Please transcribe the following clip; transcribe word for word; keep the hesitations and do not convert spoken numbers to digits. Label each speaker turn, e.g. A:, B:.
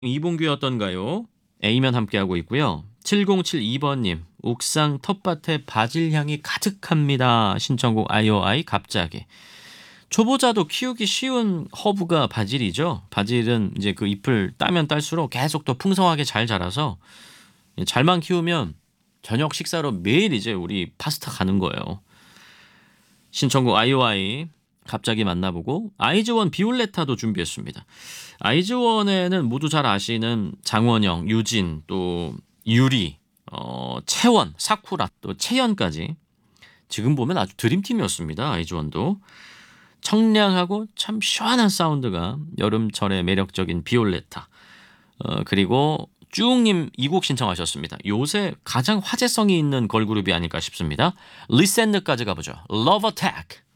A: 이봉규였던가요? A면 함께하고 있고요. 칠공칠이 번님 옥상 텃밭에 바질 향이 가득합니다. 신청곡 아이오아이 갑자기. 초보자도 키우기 쉬운 허브가 바질이죠. 바질은 이제 그 잎을 따면 딸수록 계속 더 풍성하게 잘 자라서 잘만 키우면 저녁 식사로 매일 이제 우리 파스타 가는 거예요. 신청곡 아이오아이 갑자기 만나보고 아이즈원 비올레타도 준비했습니다. 아이즈원에는 모두 잘 아시는 장원영, 유진, 또 유리, 어, 채원, 사쿠라, 또 채연까지 지금 보면 아주 드림팀이었습니다. 아이즈원도. 청량하고 참 시원한 사운드가 여름철의 매력적인 비올레타. 어, 그리고 쭈웅님 이 곡 신청하셨습니다. 요새 가장 화제성이 있는 걸그룹이 아닐까 싶습니다. 리센느까지 가보죠. Love Attack.